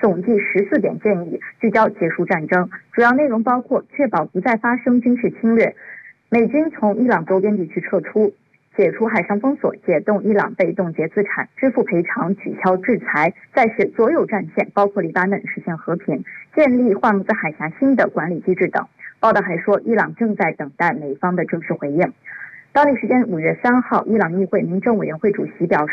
总计14点建议，聚焦结束战争，主要内容包括确保不再发生军事侵略，美军从伊朗周边地区撤出，解除海上封锁，解冻伊朗被冻结资产，支付赔偿，取消制裁，再使所有战线包括黎巴嫩实现和平，建立霍姆兹海峡新的管理机制等。报道还说，伊朗正在等待美方的正式回应。当地时间5月3号，伊朗议会民政委员会主席表